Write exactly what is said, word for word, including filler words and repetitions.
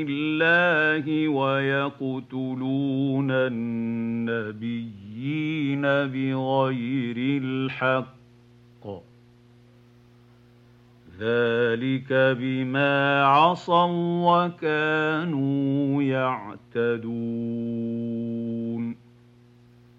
الله ويقتلون النبيين بغير الحق، ذلك بما عصوا وكانوا يعتدون